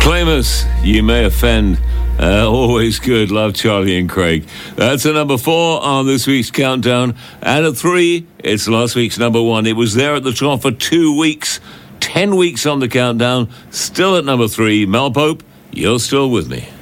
Proclaimers, You May Offend. Always good. Love Charlie and Craig. That's a number 4 on this week's countdown. And at 3, it's last week's number 1. It was there at the top for 2 weeks. 10 weeks on the countdown. Still at number 3. Mel Pope, You're Still With Me.